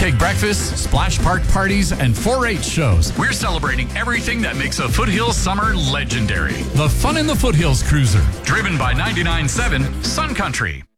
pancake breakfasts, splash park parties, and 4-H shows. We're celebrating everything that makes a Foothills summer legendary. The Fun in the Foothills Cruiser, driven by 99.7 Sun Country.